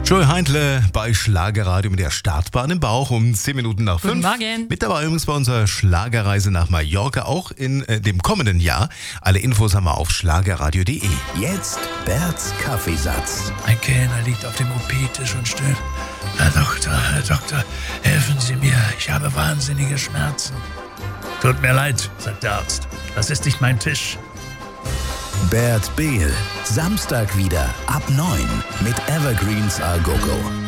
Joey Heindle bei Schlagerradio mit der Startbahn im Bauch um 10 Minuten nach 5. Guten Morgen. Mit dabei übrigens bei unserer Schlagerreise nach Mallorca, auch in dem kommenden Jahr. Alle Infos haben wir auf schlagerradio.de. Jetzt Berts Kaffeesatz. Ein Kellner liegt auf dem OP-Tisch und stöhnt. Herr Doktor, helfen Sie mir, ich habe wahnsinnige Schmerzen. Tut mir leid, sagt der Arzt. Das ist nicht mein Tisch. Bert Behl, Samstag wieder ab 9 mit Evergreens A Go Go.